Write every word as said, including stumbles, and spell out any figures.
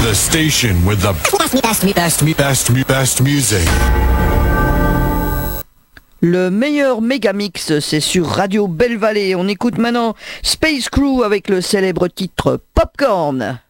The station with the best, best, best, best, best music. Le meilleur mégamix, c'est sur Radio Belle Vallée. On écoute maintenant Space Crew avec le célèbre titre Popcorn.